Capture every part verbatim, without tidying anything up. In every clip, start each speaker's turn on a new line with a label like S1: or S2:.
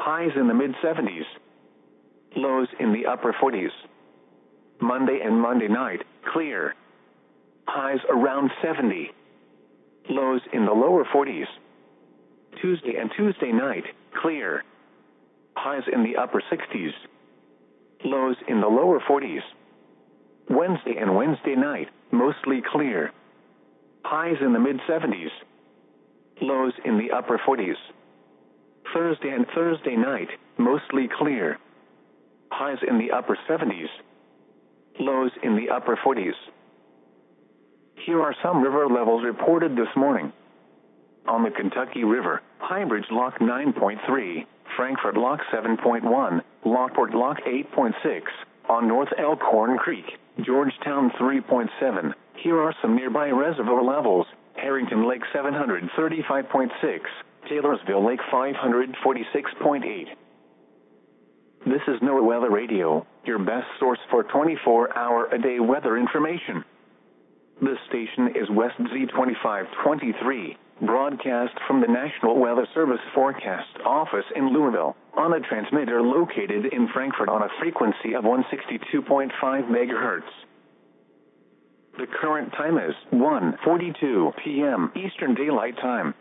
S1: Highs in the mid seventies. Lows in the upper forties. Monday and Monday night, clear. Highs around seventy. Lows in the lower forties. Tuesday and Tuesday night, clear. Highs in the upper sixties. Lows in the lower forties. Wednesday and Wednesday night, mostly clear. Highs in the mid seventies. Lows in the upper forties. Thursday and Thursday night, mostly clear. Highs in the upper seventies. Lows in the upper forties. Here are some river levels reported this morning. On the Kentucky River, Highbridge Lock nine point three, Frankfort Lock seven point one, Lockport Lock eight point six, on North Elkhorn Creek, Georgetown three point seven. Here are some nearby reservoir levels: Harrington Lake seven hundred thirty-five point six, Taylorsville Lake five hundred forty-six point eight. This is NOAA Weather Radio, your best source for twenty-four hour a day weather information. This station is West Z twenty-five twenty-three, broadcast from the National Weather Service Forecast Office in Louisville, on a transmitter located in Frankfort on a frequency of one sixty-two point five megahertz. The current time is one forty-two p m Eastern Daylight Time.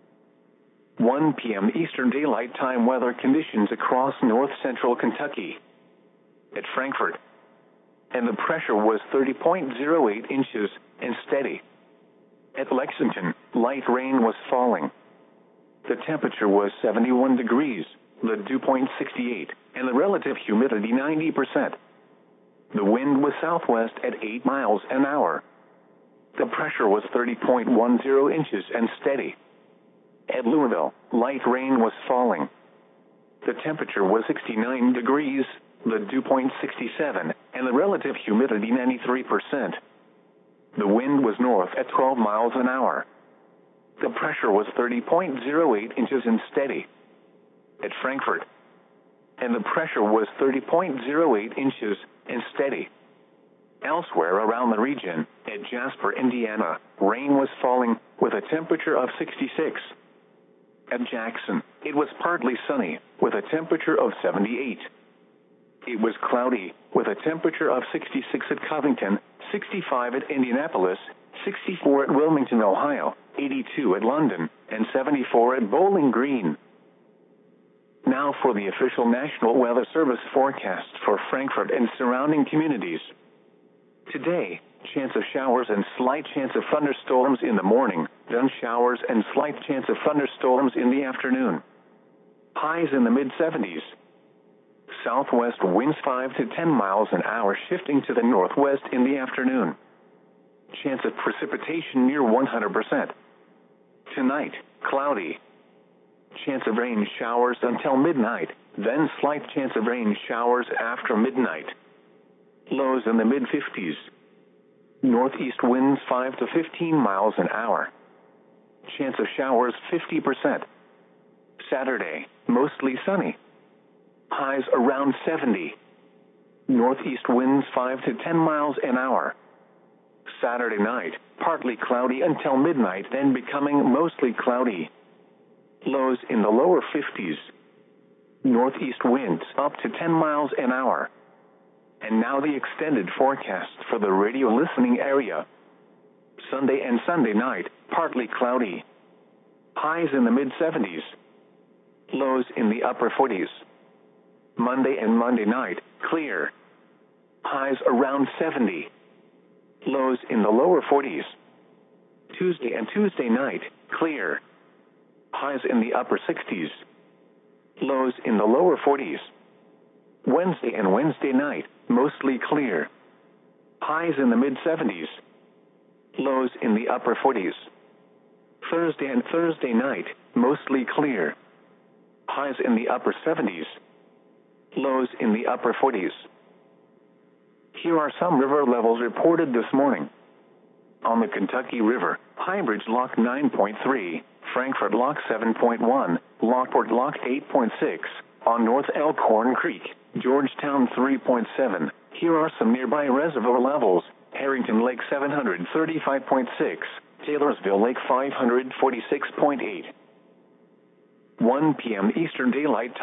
S1: one p m Eastern Daylight Time weather conditions across north central Kentucky. At Frankfort, and the pressure was thirty point zero eight inches and steady. At Lexington, light rain was falling. The temperature was seventy-one degrees, the dew point sixty-eight, and the relative humidity ninety percent. The wind was southwest at eight miles an hour. The pressure was thirty point one zero inches and steady. At Louisville, light rain was falling. The temperature was sixty-nine degrees, the dew point sixty-seven, and the relative humidity ninety-three percent. The wind was north at twelve miles an hour. The pressure was thirty point zero eight inches and steady. At Frankfort, and the pressure was thirty point zero eight inches and steady. Elsewhere around the region, at Jasper, Indiana, rain was falling with a temperature of sixty-six. At Jackson, it was partly sunny with a temperature of seventy-eight. It was cloudy with a temperature of sixty-six at Covington, sixty-five at Indianapolis, sixty-four at Wilmington, Ohio, eighty-two at London, and seventy-four at Bowling Green. Now for the official National Weather Service forecast for Frankfort and surrounding communities. Today, chance of showers and slight chance of thunderstorms in the morning, then showers and slight chance of thunderstorms in the afternoon. Highs in the mid seventies. Southwest winds five to ten miles an hour shifting to the northwest in the afternoon. Chance of precipitation near one hundred percent. Tonight, cloudy. Chance of rain showers until midnight, then slight chance of rain showers after midnight. Lows in the mid fifties. Northeast winds five to fifteen miles an hour. Chance of showers fifty percent. Saturday, mostly sunny. Highs around seventy. Northeast winds five to ten miles an hour. Saturday night, partly cloudy until midnight, then becoming mostly cloudy. Lows in the lower fifties. Northeast winds up to ten miles an hour. And now the extended forecast for the radio listening area. Sunday and Sunday night, partly cloudy. Highs in the mid seventies. Lows in the upper forties. Monday and Monday night, clear. Highs around seventy. Lows in the lower forties. Tuesday and Tuesday night, clear. Highs in the upper sixties. Lows in the lower forties. Wednesday and Wednesday night, mostly clear. Highs in the mid seventies. Lows in the upper forties. Thursday and Thursday night, mostly clear. Highs in the upper seventies. Lows in the upper forties. Here are some river levels reported this morning. On the Kentucky River, Highbridge Lock nine point three, Frankfort Lock seven point one, Lockport Lock eight point six, on North Elkhorn Creek, Georgetown three point seven. Here are some nearby reservoir levels: Harrington Lake seven hundred thirty-five point six, Taylorsville Lake five hundred forty-six point eight. one p m Eastern Daylight Time.